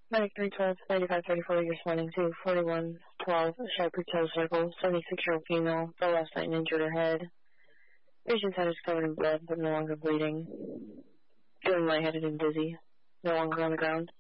Medic 312, 9534, you're responding to 4112, Sharp Toe Circle, 76-year-old female, fell last night and injured her head. Patient's head is covered in blood, but no longer bleeding. Feeling lightheaded and dizzy. No longer on the ground.